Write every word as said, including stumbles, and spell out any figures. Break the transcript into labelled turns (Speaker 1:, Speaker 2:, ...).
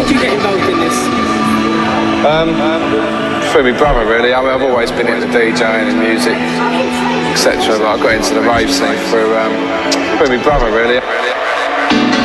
Speaker 1: did you get involved in this?
Speaker 2: Um, through my brother, really. I mean, I've always been into DJing and music, et cetera. But I got into the rave scene through um, through my brother, really.